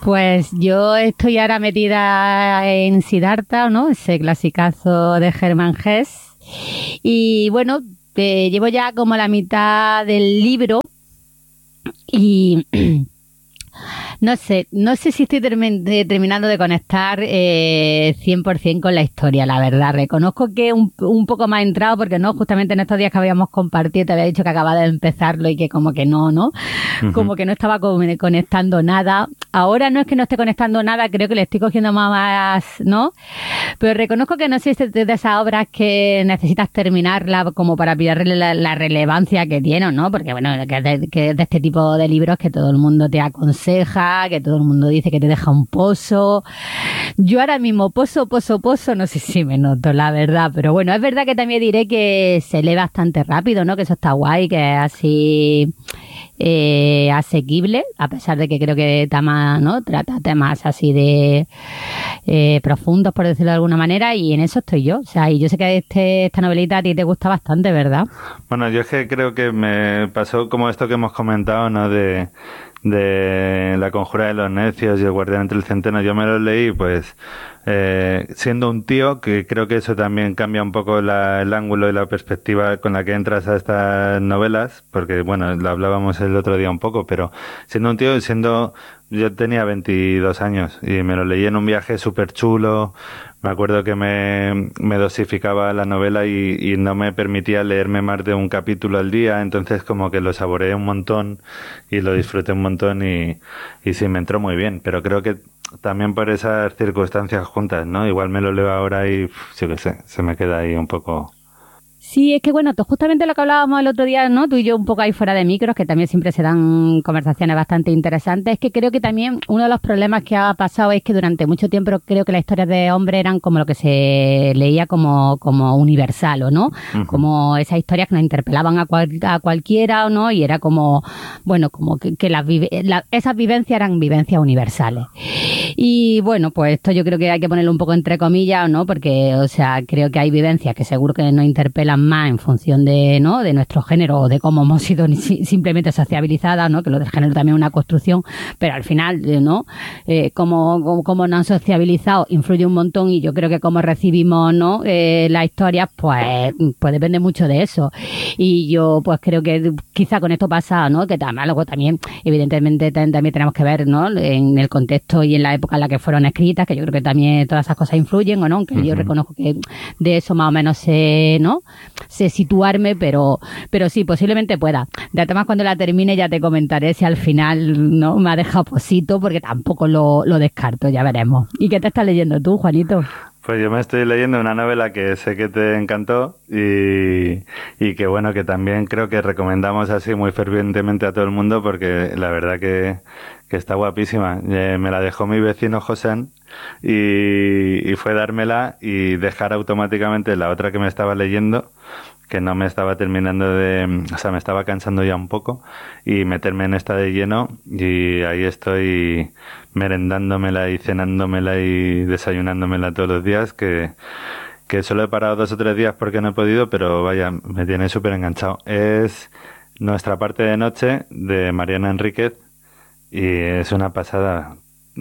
Pues yo estoy ahora metida en Siddhartha, ¿no? Ese clasicazo de Hermann Hesse. Y bueno, llevo ya como la mitad del libro y no sé si estoy terminando de conectar 100% con la historia, la verdad. Reconozco que un poco más entrado, porque no, justamente en estos días que habíamos compartido te había dicho que acababa de empezarlo y que como que no, como que no estaba conectando nada. Ahora no es que no esté conectando nada, creo que le estoy cogiendo más, ¿no? Pero reconozco que no sé si es de esas obras que necesitas terminarla como para pillarle la relevancia que tiene, ¿no? Porque bueno, que es de este tipo de libros que todo el mundo te aconseja, que todo el mundo dice que te deja un pozo. Yo ahora mismo pozo, no sé si me noto, la verdad, pero bueno, es verdad que también diré que se lee bastante rápido, ¿no? Que eso está guay, que es así asequible, a pesar de que creo que trata temas así de profundos, por decirlo de alguna manera, y en eso estoy yo. O sea, y yo sé que esta novelita a ti te gusta bastante, ¿verdad? Bueno, yo es que creo que me pasó como esto que hemos comentado, ¿no? De La Conjura de los Necios y El Guardián entre el Centeno. Yo me lo leí, pues, siendo un tío, que creo que eso también cambia un poco el ángulo y la perspectiva con la que entras a estas novelas, porque, bueno, lo hablábamos el otro día un poco, pero siendo un tío, yo tenía 22 años y me lo leí en un viaje súper chulo. Me acuerdo que me dosificaba la novela y no me permitía leerme más de un capítulo al día, entonces como que lo saboreé un montón y lo disfruté un montón y sí, me entró muy bien, pero creo que también por esas circunstancias juntas, ¿no? Igual me lo leo ahora y, yo qué sé, se me queda ahí un poco... Sí, es que bueno, justamente lo que hablábamos el otro día, ¿no? Tú y yo un poco ahí fuera de micros, que también siempre se dan conversaciones bastante interesantes, es que creo que también uno de los problemas que ha pasado es que durante mucho tiempo creo que las historias de hombres eran como lo que se leía como universal, ¿o no? Uh-huh. Como esas historias que nos interpelaban a cualquiera, ¿o no? Y era como, bueno, como que esas vivencias eran vivencias universales. Y bueno, pues esto yo creo que hay que ponerlo un poco entre comillas, ¿no? Porque, o sea, creo que hay vivencias que seguro que nos interpelan más en función de, ¿no? De nuestro género o de cómo hemos sido simplemente sociabilizadas, ¿no? Que lo del género también es una construcción, pero al final, ¿no? Cómo nos han sociabilizado influye un montón y yo creo que cómo recibimos, ¿no? Las historias, pues depende mucho de eso. Y yo, pues creo que quizá con esto pasa, ¿no? Que luego también, evidentemente, también tenemos que ver, ¿no? En el contexto y en la época en la que fueron escritas, que yo creo que también todas esas cosas influyen, ¿o no? Aunque yo reconozco que de eso más o menos sé, ¿no? Sé situarme, pero sí, posiblemente pueda. De temas cuando la termine ya te comentaré si al final no me ha dejado posito, porque tampoco lo descarto, ya veremos. ¿Y qué te estás leyendo tú, Juanito? Pues yo me estoy leyendo una novela que sé que te encantó y que bueno, que también creo que recomendamos así muy fervientemente a todo el mundo porque la verdad que está guapísima. Me la dejó mi vecino José y fue dármela y dejar automáticamente la otra que me estaba leyendo, que no me estaba terminando o sea, me estaba cansando ya un poco, y meterme en esta de lleno, y ahí estoy merendándomela y cenándomela y desayunándomela todos los días, que solo he parado 2 o 3 días porque no he podido, pero vaya, me tiene súper enganchado. Es Nuestra parte de noche, de Mariana Enríquez, y es una pasada.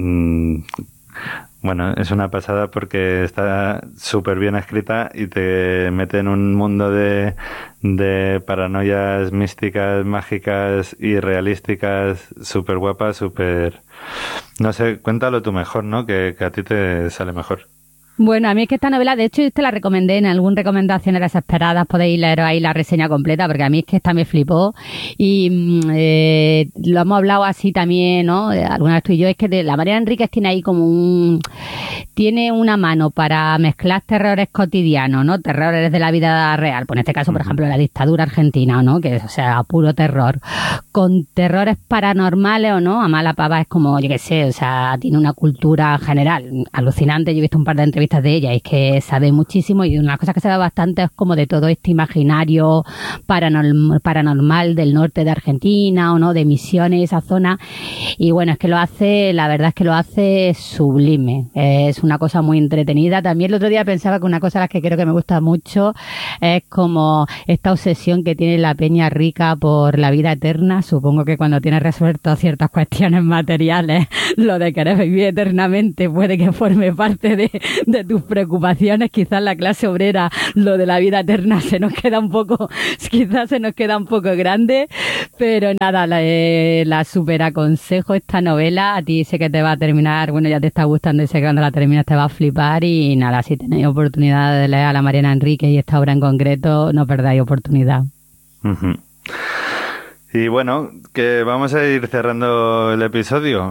Bueno, es una pasada porque está súper bien escrita y te mete en un mundo de paranoias místicas, mágicas y realísticas, súper guapa, súper... No sé, cuéntalo tú mejor, ¿no? Que a ti te sale mejor. Bueno, a mí es que esta novela, de hecho, yo te la recomendé en algunas recomendaciones desesperadas, podéis leer ahí la reseña completa, porque a mí es que esta me flipó y lo hemos hablado así también, ¿no? Alguna vez tú y yo, es que la Mariana Enríquez tiene ahí como tiene una mano para mezclar terrores cotidianos, ¿no? Terrores de la vida real, pues en este caso, por ejemplo, la dictadura argentina, ¿no? Que es, o sea, puro terror, con terrores paranormales, ¿o no? Amala Pava es como, yo qué sé, o sea, tiene una cultura general alucinante. Yo he visto un par de entrevistas entrevistas de ella, es que sabe muchísimo y una de las cosas que sabe bastante es como de todo este imaginario paranormal del norte de Argentina o no, de Misiones, esa zona. Y bueno, es que lo hace, la verdad es que lo hace sublime. Es una cosa muy entretenida. También el otro día pensaba que una cosa de las que creo que me gusta mucho es como esta obsesión que tiene la peña rica por la vida eterna. Supongo que cuando tienes resuelto ciertas cuestiones materiales, lo de querer vivir eternamente puede que forme parte de tus preocupaciones. Quizás la clase obrera, lo de la vida eterna se nos queda un poco grande, pero nada, la super aconsejo esta novela. A ti sé que te va a terminar, bueno, ya te está gustando y sé que cuando la terminas te va a flipar y nada, si tenéis oportunidad de leer a la Mariana Enríquez y esta obra en concreto, no perdáis oportunidad. Uh-huh. Y bueno, que vamos a ir cerrando el episodio.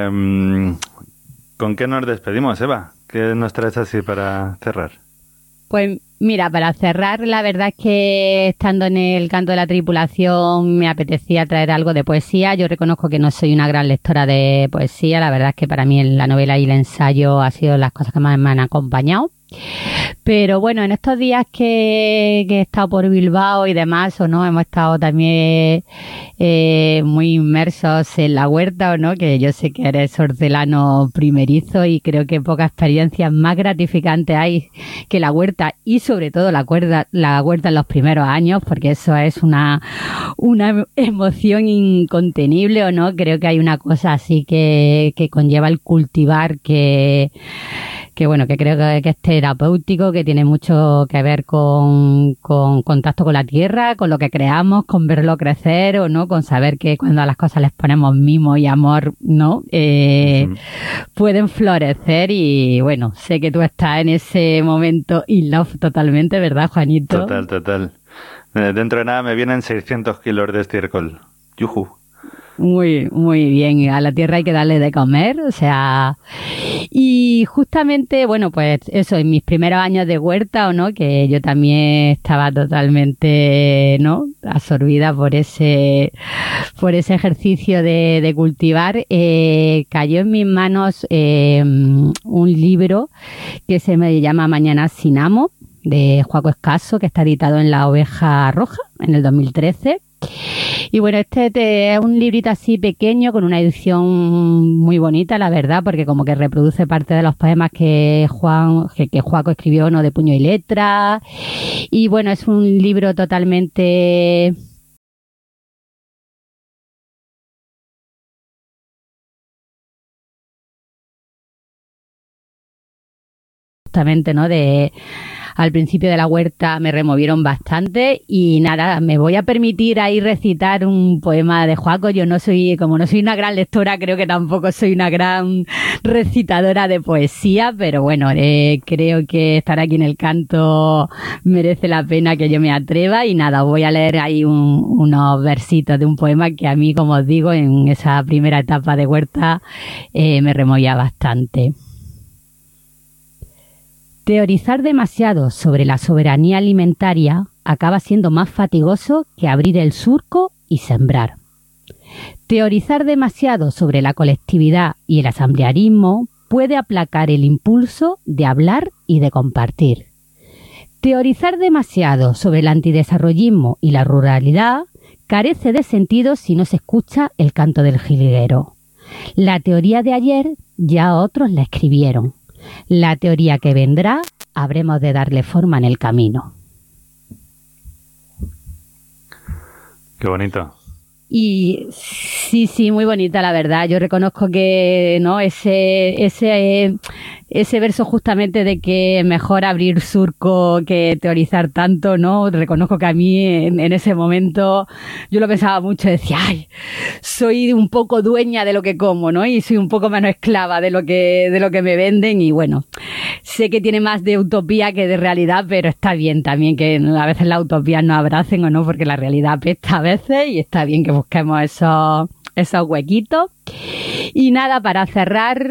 ¿Con qué nos despedimos, Eva? ¿Qué nos traes así para cerrar? Pues mira, para cerrar, la verdad es que estando en el canto de la tripulación me apetecía traer algo de poesía. Yo reconozco que no soy una gran lectora de poesía. La verdad es que para mí la novela y el ensayo ha sido las cosas que más me han acompañado. Pero bueno, en estos días que he estado por Bilbao y demás, o no, hemos estado también muy inmersos en la huerta, o no, que yo sé que eres hortelano primerizo y creo que pocas experiencias más gratificantes hay que la huerta y sobre todo la huerta en los primeros años, porque eso es una emoción incontenible, o no. Creo que hay una cosa así que conlleva el cultivar que bueno, que creo que es terapéutico, que tiene mucho que ver con contacto con la tierra, con lo que creamos, con verlo crecer, o no, con saber que cuando a las cosas les ponemos mimo y amor, ¿no? Pueden florecer y bueno, sé que tú estás en ese momento in love totalmente, ¿verdad, Juanito? Total. Dentro de nada me vienen 600 kilos de estiércol. ¡Yujú! Muy, muy bien. A la tierra hay que darle de comer, o sea, y justamente, bueno, pues eso, en mis primeros años de huerta, o no, que yo también estaba totalmente, ¿no?, absorbida por ese ejercicio de cultivar, cayó en mis manos un libro que se me llama Mañana sin amo, de Joaco Escaso, que está editado en La Oveja Roja, en el 2013. Y bueno, este es un librito así pequeño con una edición muy bonita, la verdad, porque como que reproduce parte de los poemas que Joaco escribió, ¿no?, de puño y letra. Y bueno, es un libro totalmente justamente, ¿no?, al principio de la huerta me removieron bastante y nada, me voy a permitir ahí recitar un poema de Joaco. Como no soy una gran lectora, creo que tampoco soy una gran recitadora de poesía, pero bueno, creo que estar aquí en el canto merece la pena que yo me atreva y nada, voy a leer ahí unos versitos de un poema que a mí, como os digo, en esa primera etapa de huerta me removía bastante. Teorizar demasiado sobre la soberanía alimentaria acaba siendo más fatigoso que abrir el surco y sembrar. Teorizar demasiado sobre la colectividad y el asamblearismo puede aplacar el impulso de hablar y de compartir. Teorizar demasiado sobre el antidesarrollismo y la ruralidad carece de sentido si no se escucha el canto del jilguero. La teoría de ayer ya otros la escribieron. La teoría que vendrá, habremos de darle forma en el camino. Qué bonito. Y sí, muy bonita, la verdad. Yo reconozco que, ¿no?, ese verso justamente de que mejor abrir surco que teorizar tanto, ¿no? Reconozco que a mí en ese momento yo lo pensaba mucho, decía, ay, soy un poco dueña de lo que como, ¿no? Y soy un poco menos esclava de lo que me venden y bueno, sé que tiene más de utopía que de realidad, pero está bien también que a veces las utopías nos abracen o no, porque la realidad apesta a veces y está bien que busquemos esos huequitos. Y nada, para cerrar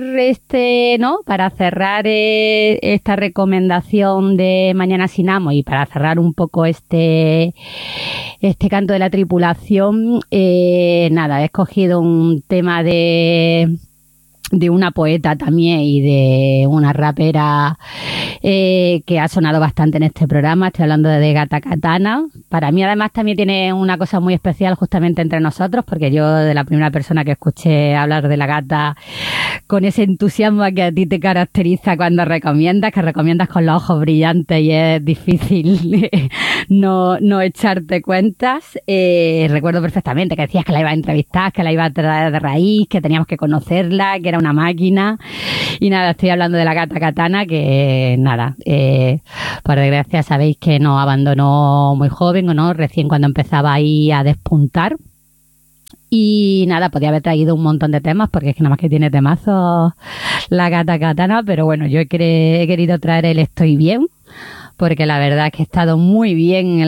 esta recomendación de Mañana sin amo y para cerrar un poco este canto de la tripulación, he escogido un tema de de una poeta también y de una rapera que ha sonado bastante en este programa. Estoy hablando de Gata Katana. Para mí además también tiene una cosa muy especial justamente entre nosotros, porque yo de la primera persona que escuché hablar de la gata con ese entusiasmo que a ti te caracteriza cuando recomiendas, que recomiendas con los ojos brillantes y es difícil no echarte cuentas. Recuerdo perfectamente que decías que la iba a entrevistar, que la iba a traer de raíz, que teníamos que conocerla, que era una máquina. Y nada, estoy hablando de la Gata Katana, que nada, por desgracia sabéis que nos abandonó muy joven, ¿o no? Recién cuando empezaba ahí a despuntar. Y nada, podía haber traído un montón de temas, porque es que nada más que tiene temazos la Gata Katana, pero bueno, yo he querido traer el Estoy Bien, porque la verdad es que he estado muy bien